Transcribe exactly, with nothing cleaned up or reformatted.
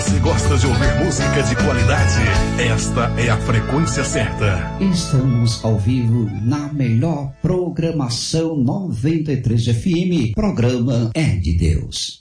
Você gosta de ouvir música de qualidade? Esta é a frequência certa. Estamos ao vivo na melhor programação noventa e três F M. Programa É de Deus.